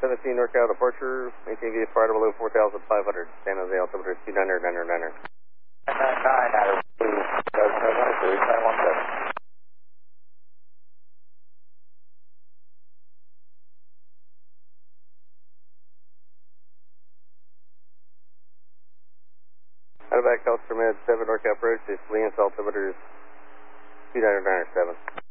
17 NorCal departure, maintain VF fire below 4,500, San Jose altimeter 2999er. 999 out of 2, 917. Out of back, Customer Med 7 NorCal approach, this Liance altimeter is 2997.